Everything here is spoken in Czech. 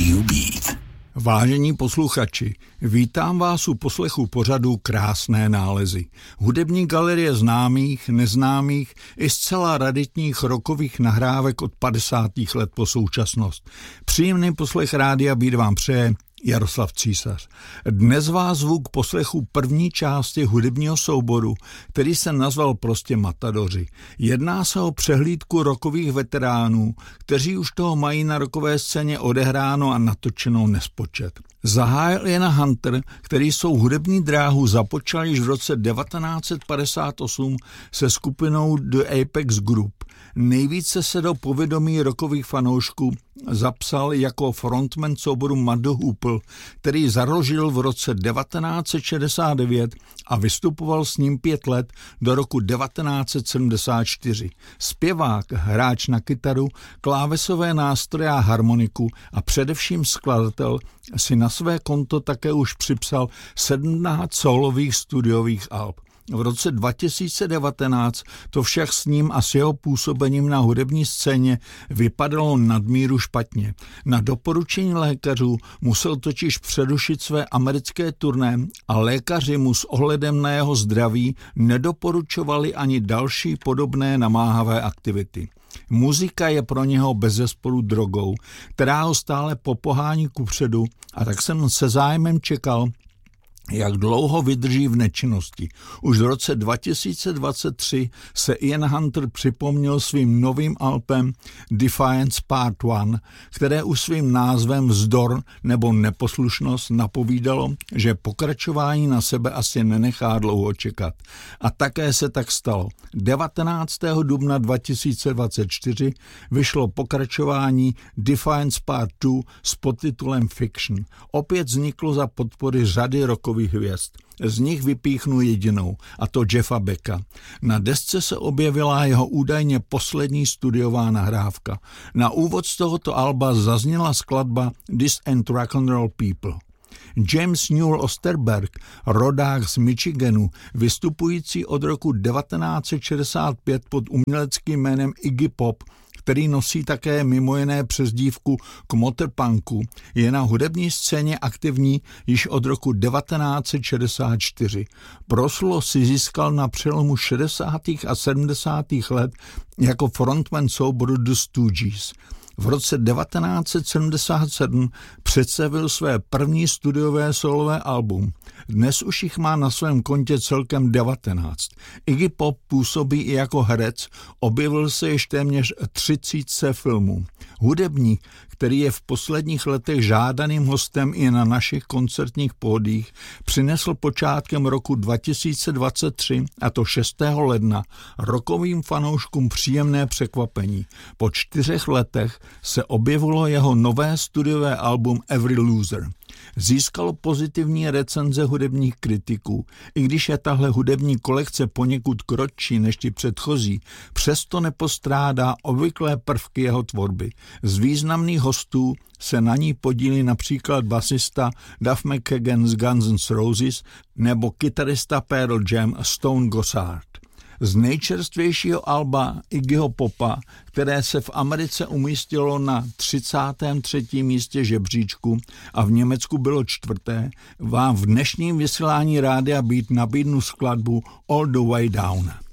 Radio Beat. Vážení posluchači, vítám vás u poslechu pořadu Krásné nálezy. Hudební galerie známých, neznámých i zcela raritních rockových nahrávek od 50. let po současnost. Příjemný poslech Rádia Beat vám přeje Jaroslav Císař. Dnes vás zvu k poslechu první části hudebního souboru, který se nazval prostě Matadoři. Jedná se o přehlídku rockových veteránů, kteří už toho mají na rockové scéně odehráno a natočeno nespočet. Zahájil Ian Hunter, který svou hudební dráhu započal již v roce 1958 se skupinou The Apex Group. Nejvíce se do povědomí rockových fanoušků zapsal jako frontman souboru Mud the Hoople, který založil v roce 1969 a vystupoval s ním 5 let do roku 1974. Zpěvák, hráč na kytaru, klávesové nástroje a harmoniku a především skladatel si na své konto také už připsal 17 solových studiových alb. V roce 2019 to však s ním a s jeho působením na hudební scéně vypadalo nadmíru špatně. Na doporučení lékařů musel totiž přerušit své americké turné a lékaři mu s ohledem na jeho zdraví nedoporučovali ani další podobné namáhavé aktivity. Muzika je pro něho bezesporu drogou, která ho stále popohání kupředu, a tak jsem se zájmem čekal, jak dlouho vydrží v nečinnosti. Už v roce 2023 se Ian Hunter připomněl svým novým albem Defiance Part 1, které už svým názvem Vzdor nebo neposlušnost napovídalo, že pokračování na sebe asi nenechá dlouho čekat. A také se tak stalo. 19. dubna 2024 vyšlo pokračování Defiance Part 2 s podtitulem Fiction. Opět vzniklo za podpory řady rockových hvězd. Z nich vypíchnu jedinou, a to Jeffa Becka. Na desce se objevila jeho údajně poslední studiová nahrávka. Na úvod z tohoto alba zazněla skladba This Ain't Rock'n'Roll People. James Newell Osterberg, rodák z Michiganu, vystupující od roku 1965 pod uměleckým jménem Iggy Pop, který nosí také mimo jiné přezdívku Kmoterpunku, je na hudební scéně aktivní již od roku 1964. Proslulost si získal na přelomu 60. a 70. let jako frontman souboru The Stooges. V roce 1977 představil své první studiové solové album. Dnes už jich má na svém kontě celkem 19. Iggy Pop působí i jako herec, objevil se již téměř 30 filmů. Hudebník, který je v posledních letech žádaným hostem i na našich koncertních pódiích, přinesl počátkem roku 2023, a to 6. ledna, rockovým fanouškům příjemné překvapení. Po 4 letech se objevilo jeho nové studiové album Every Loser. Získalo pozitivní recenze hudebních kritiků. I když je tahle hudební kolekce poněkud kratší než ty předchozí, přesto nepostrádá obvyklé prvky jeho tvorby. Z významných hostů se na ní podílí například basista Duff McKagan z Guns N' Roses nebo kytarista Pearl Jam Stone Gossard. Z nejčerstvějšího alba Iggyho Popa, které se v Americe umístilo na 33. místě žebříčku a v Německu bylo 4., vám v dnešním vysílání Rádia Beat nabídnu skladbu All the Way Down.